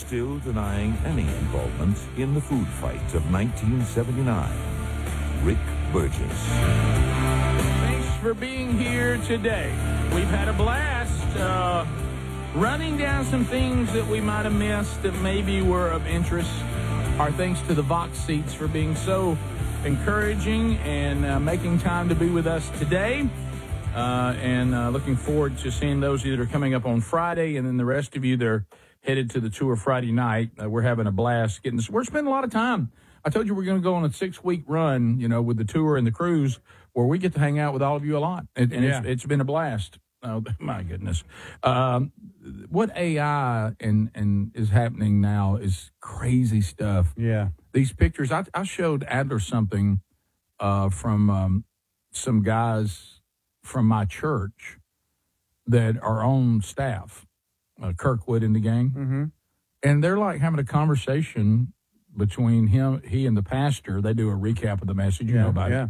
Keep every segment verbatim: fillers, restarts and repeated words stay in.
still denying any involvement in the food fight of nineteen seventy-nine. Rick Burgess. Thanks for being here today. We've had a blast uh, running down some things that we might have missed that maybe were of interest. Our thanks to the Vox Seats for being so encouraging and uh, making time to be with us today. Uh, and uh, looking forward to seeing those that are coming up on Friday, and then the rest of you that are headed to the tour Friday night. Uh, we're having a blast getting this. We're spending a lot of time. I told you we're going to go on a six-week run, you know, with the tour and the cruise, where we get to hang out with all of you a lot, and, and yeah. it's, it's been a blast. Oh my goodness! Um, what A I and and is happening now is crazy stuff. Yeah, these pictures. I, I showed Adler something uh, from um, some guys from my church that are on staff, uh, Kirkwood and the gang, mm-hmm. and they're like having a conversation between him, he and the pastor. They do a recap of the message, you yeah, know about yeah. it.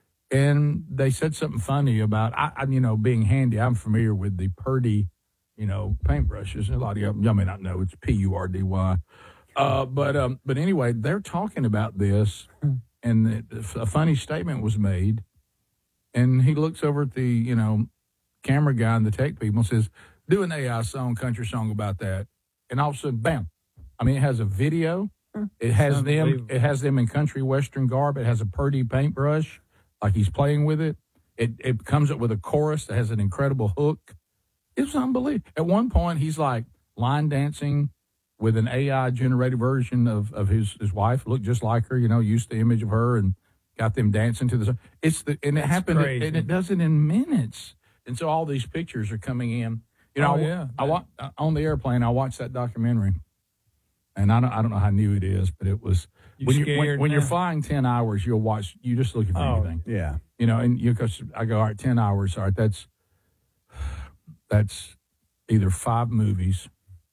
And they said something funny about, I, I, you know, being handy. I'm familiar with the Purdy, you know, paintbrushes. A lot of y'all, y'all may not know it's P U R D Y. Uh, but um, but anyway, they're talking about this, and it, a funny statement was made. And he looks over at the, you know, camera guy and the tech people and says, do an A I song, country song about that. And all of a sudden, bam. I mean, it has a video. It has them It has them in country western garb. It has a Purdy paintbrush, like he's playing with it. It it comes up with a chorus that has an incredible hook. It's unbelievable. At one point, he's like line dancing with an A I-generated version of, of his, his wife. Looked just like her, you know, used the image of her and got them dancing to the. It's the and it That's happened crazy. and it does it in minutes. And so all these pictures are coming in. You know, oh, I, yeah. I, I on the airplane. I watched that documentary, and I don't I don't know how new it is, but it was You when you scared when, when now? you're flying ten hours, you'll watch. You just looking for Oh, anything. yeah. You know, and you cause I go all right, ten hours. All right, that's that's either five movies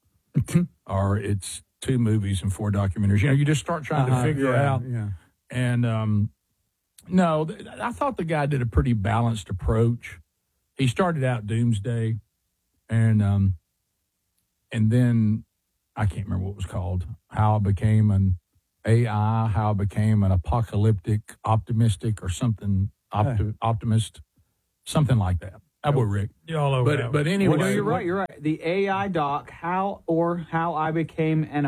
or it's two movies and four documentaries. You know, you just start trying Uh-huh, to figure yeah, out. Yeah. And um, no, th- I thought the guy did a pretty balanced approach. He started out Doomsday, and um, and then I can't remember what it was called. How I became an A I, how I became an apocalyptic optimistic or something opti- optimist, something like that. How about Rick? You're all over But that but one. anyway, Well, no, you're right. You're right. The A I doc, how or how I became an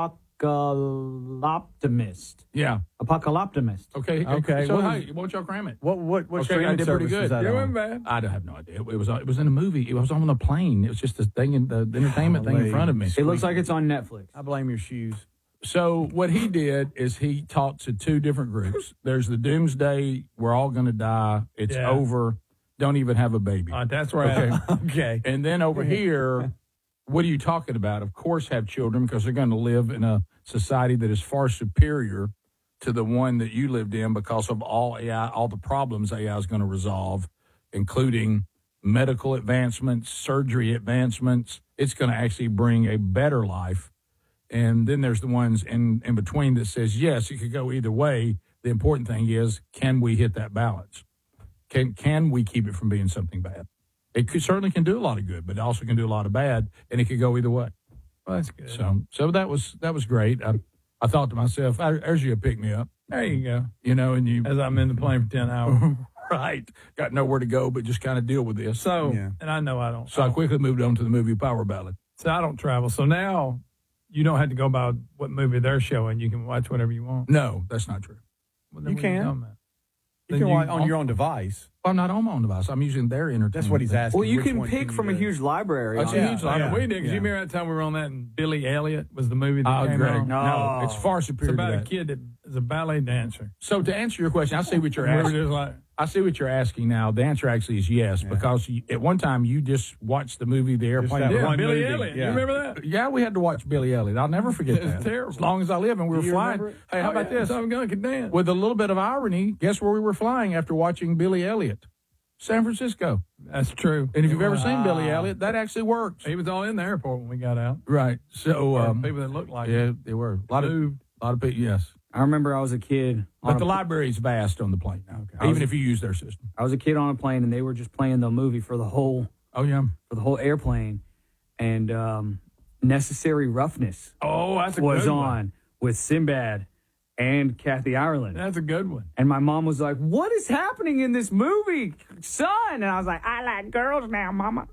apocalyptimist. Yeah. Apocalyptimist. Okay. Okay, So well, hey, won't y'all cram it? What what what Okay, streaming I did pretty service good. was that You on? went I don't have no idea. It was it was in a movie. It was on a plane. It was just a thing in the, the entertainment thing in front of me. It looks like it's on Netflix. I blame your shoes. So what he did is he talked to two different groups. There's the Doomsday, we're all going to die. It's Yeah. over. Don't even have a baby. Uh, that's right. Okay. okay. And then over here, what are you talking about? Of course, have children because they're going to live in a society that is far superior to the one that you lived in because of all A I, all the problems A I is going to resolve, including medical advancements, surgery advancements. It's going to actually bring a better life. And then there's the ones in, in between that says, yes, it could go either way. The important thing is, can we hit that balance? Can can we keep it from being something bad? It could, certainly can do a lot of good, but it also can do a lot of bad, and it could go either way. Well, that's good. So so that was that was great. I, I thought to myself, "I- there's you a pick me up, There you go. you know, and you As I'm in the plane for ten hours. right got nowhere to go, but just kind of deal with this. So So, Yeah. and I know I don't. so I quickly moved on to the movie Power Ballad. So I don't travel. So now you don't have to go by what movie they're showing. You can watch whatever you want. No, that's not true. Well, then You what are can. talking about? You Then can watch on your own device. Well, I'm not on my own device. I'm using their entertainment. That's what he's thing. asking. Well, you Which can one pick can from you a do? huge library. That's on a it. huge Oh, yeah, library. we did. Because Yeah. you remember that time we were on that and Billy Elliot was the movie that Oh, came Greg, on? no, No. it's far It's superior about to a that. kid that is a ballet dancer. So to answer your question, I see what you're We were asking. just like, I see what you're asking now. The answer actually is yes, because you, at one time you just watched the movie The Airplane. that yeah, one Billy movie, Elliot. yeah. You remember that? Yeah, we had to watch Billy Elliot. I'll never forget It's that. terrible. As long as I live, and we were you flying. remember it? Hey, how Oh, about yeah, this? Tom Gunn could dance. With a little bit of irony, guess where we were flying after watching Billy Elliot? San Francisco. That's true. And if you've ever seen Billy Elliot, that actually works. He was all in the airport when we got out. Right. So, Or um, people that looked like yeah, him. they were a lot of Moved. a lot of people. Yes, I remember I was a kid. but on the a, library is vast on the plane now. I was- Even if you use their system. I was a kid on a plane, and they were just playing the movie for the whole Oh yeah. for the whole airplane, and um, Necessary Roughness Oh, that's a was good on one. with Sinbad and Kathy Ireland. That's a good one. And my mom was like, "What is happening in this movie, son?" And I was like, "I like girls now, mama."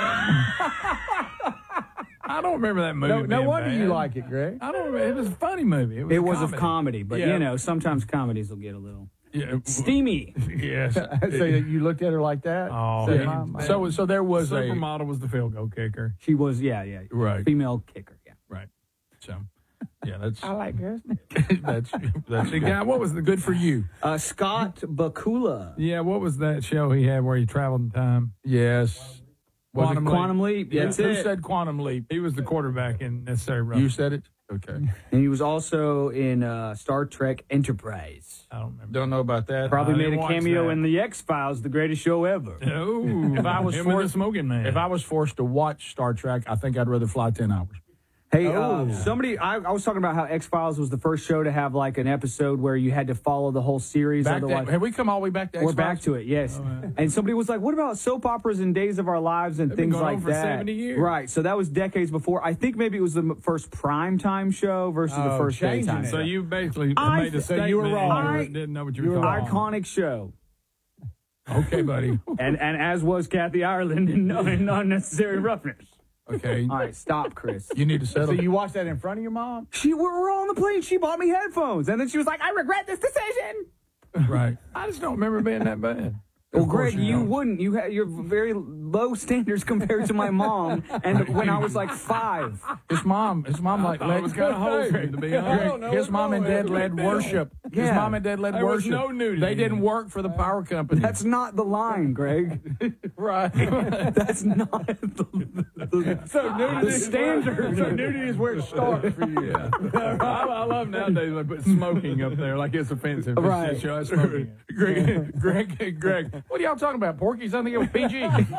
I don't remember that movie. No, no being wonder bad. you like it, Greg. I don't remember. It was a funny movie. It was, It a was comedy. of comedy, but Yeah. you know, sometimes comedies will get a little Yeah. steamy. Yes. so you looked at her like that. Oh, Said, yeah. "Mom, Mom." so so there was a Supermodel was the field goal kicker. She was, yeah, yeah, Right. female kicker, yeah. right. So yeah, that's I like girls. that's that's The guy, what was the good for you. Uh, Scott Bakula. Yeah, what was that show he had where he traveled in time? Yes. Was Quantum it Leap. Quantum Leap. Yeah, That's who it. said Quantum Leap? He was the quarterback in Necessary Roughness. You said it. Okay. And he was also in uh, Star Trek Enterprise. I don't remember. Don't know about that. Probably I made didn't a watch cameo that. in The X-Files, the greatest show ever. No. If I was Him and forced- the Smoking Man. If I was forced to watch Star Trek, I think I'd rather fly ten hours. Hey, Oh. uh, somebody, I, I was talking about how X-Files was the first show to have like an episode where you had to follow the whole series. Back otherwise, to, have we come all the way back to we're X-Files? back to it, yes. And somebody was like, what about soap operas and Days of Our Lives and They've been things going like on for that? seventy years. Right, so that was decades before. I think maybe it was the m- first primetime show versus the Oh, first changing daytime. it. so you basically I made a th- so statement. you were wrong. and I- you didn't know what you you were were talking about. Iconic show. Okay, buddy. And and as was Kathy Ireland in, in Unnecessary Roughness. Okay. All right, stop, Chris. You need to settle. So you watched that in front of your mom? She we were on the plane. She bought me headphones, and then she was like, "I regret this decision." right. I just don't remember being that bad. Well, Of course Greg, you you don't. wouldn't. You had you're very low standards compared to my mom, and when I was like five. His mom, his mom like thought led, it was kinda wholesome, to be honest. Greg, I don't know his what's mom and wrong dad with led it. worship. His Yeah. mom and dad led There was worship. no nudity. They didn't work for the power company. That's not the line, Greg. right. That's not the, the, So nudity the is standard. where- So nudity is where it starts for you. I, I love nowadays they put smoking up there like it's offensive. It's Right. just, you know, smoking. Greg, Greg, Greg, what are y'all talking about? Porky's? I think it was P G. wasn't.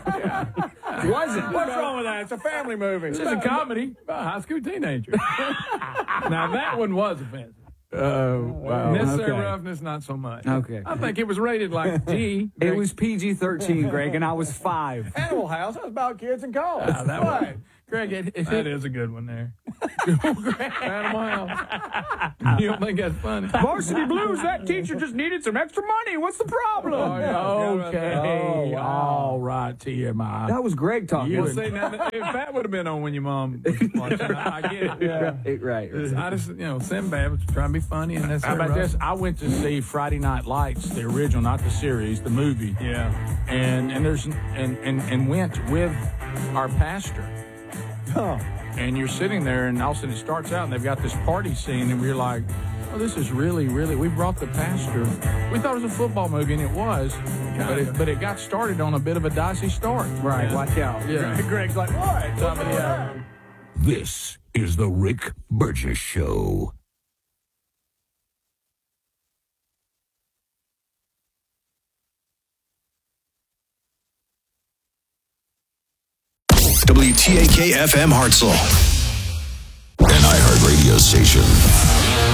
What's wrong with that? It's a family movie. It's a comedy. About high school teenagers. Now that one was offensive. Oh, wow. Necessary okay. Roughness, not so much. Okay. I think it was rated like G. It was P G thirteen, Greg, and I was five. Animal House. That was about kids in college. Ah, that Right. one. Greg, it, it, That is a good one there. Animal House. You don't think that's funny? Varsity Blues. That teacher just needed some extra money. What's the problem? okay. Oh, wow. All right, T M I. That was Greg talking. Well, see, now, if that would have been on when your mom was watching, I, I get it. Right, right, right. I just, you know, Sinbad was trying to be funny, and that's How about this? I went to see Friday Night Lights, the original, not the series, the movie. Yeah. And and there's and and, and went with our pastor. And you're sitting there, and all of a sudden it starts out, and they've got this party scene, and we're like, oh, this is really, really. We brought the pastor. We thought it was a football movie, and it was, but it, but it got started on a bit of a dicey start. Right, watch out. Yeah. Greg's like, what? Top of the hour. This is the Rick Burgess Show. W T A K F M Hartselle, an iHeart radio station.